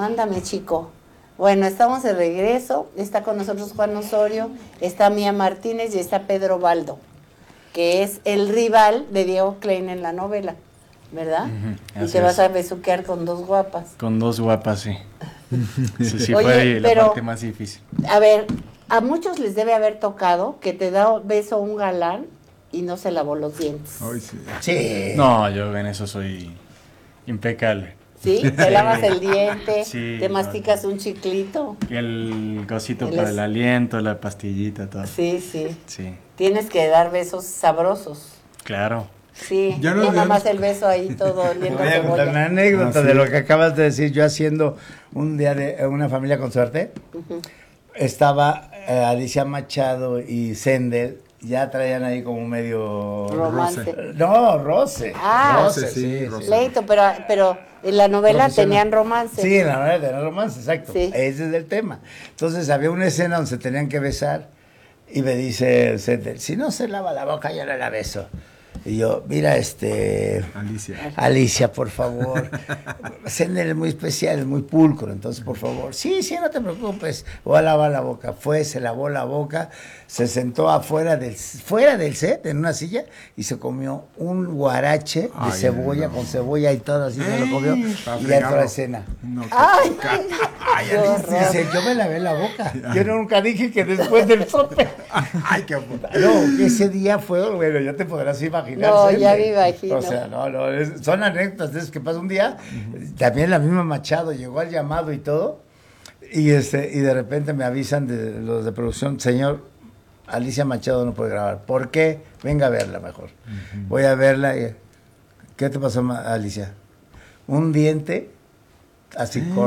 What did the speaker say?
Mándame, chico. Bueno, estamos de regreso. Está con nosotros Juan Osorio, está Mía Martínez y está Pedro Baldo, que es el rival de Diego Klein en la novela, ¿verdad? Y te vas a besuquear con dos guapas. Con dos guapas, sí. Sí, Oye, fue la parte más difícil. A ver, a muchos les debe haber tocado que te da beso un galán y no se lavó los dientes. Ay, sí. Sí. No, yo en eso soy impecable. ¿Sí? Te lavas el diente, sí, te masticas un chiclito. El cosito para el aliento, la pastillita, todo. Sí. Tienes que dar besos sabrosos. Claro. Sí, no nada más el beso ahí todo oliendo Voy a contar una anécdota de lo que acabas de decir. Yo haciendo un día de Una Familia con Suerte, estaba Alicia Machado y Sendel, ya traían ahí como medio... romance. Roce. Roce, sí. Leito, pero en la novela tenían romance. Sí, en la novela tenían romance, exacto. Sí. Ese es el tema. Entonces había una escena donde se tenían que besar y me dice Sendel, si no se lava la boca, yo no la beso. Y yo, mira, Alicia, por favor. Sendel es muy especial, es muy pulcro, entonces, por favor. Sí, no te preocupes. Voy a lavar la boca. Se lavó la boca, se sentó fuera del set, en una silla, y se comió un guarache de cebolla, con cebolla y todo, así se lo comió. Y ya entró la escena. No, Dice, yo me lavé la boca. Yo nunca dije que después del sope. Ay, qué puta. No, ese día fue, bueno, ya te podrás imaginar. No, ya me imagino. O sea, son anécdotas de eso que pasa un día. También la misma Machado llegó al llamado y todo, y de repente me avisan de los de producción, señor, Alicia Machado no puede grabar. ¿Por qué? Venga a verla mejor. Voy a verla. ¿Qué te pasó, Alicia? Un diente así corto.